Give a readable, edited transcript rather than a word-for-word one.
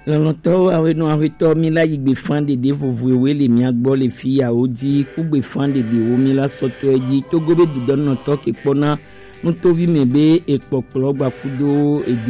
lọ́tọ́ àwọn àwítọ́ mi láyé gbé fún dédé fòfò ìwé lè mi àgbọ́ lè fi ìyàwó jí kó gbé fún dédé omi lásọ̀tọ̀ ẹ̀jí tó gómìnà dùdọ́ náà tọ́kì pọ́ná nítorí mẹ́bẹ́ èpọ̀ pọ̀lọ́gbà kúdó èdè